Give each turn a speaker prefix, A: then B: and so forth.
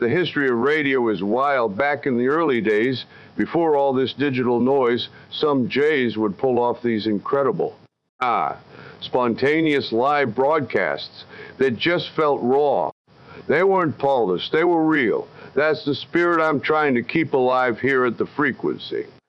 A: The history of radio is wild. Back in the early days, before all this digital noise, some Jays would pull off these incredible, spontaneous live broadcasts that just felt raw. They weren't polished, they were real. That's the spirit I'm trying to keep alive here at The Frequency.